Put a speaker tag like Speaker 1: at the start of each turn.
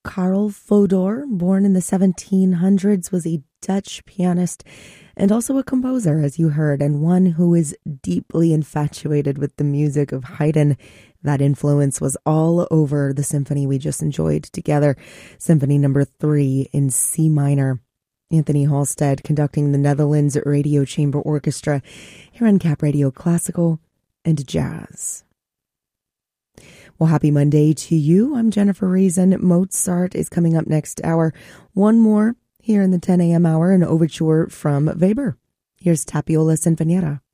Speaker 1: Karel Fodor, born in the 1700s, was a Dutch pianist and also a composer, as you heard, and one who is deeply infatuated with the music of Haydn. That influence was all over the symphony we just enjoyed together, Symphony Number 3 in C minor. Anthony Halstead conducting the Netherlands Radio Chamber Orchestra here on Cap Radio Classical and Jazz. Well, happy Monday to you. I'm Jennifer Reason. Mozart is coming up next hour. One more here in the 10 a.m. hour, an overture from Weber. Here's Tapiola Sinfonietta.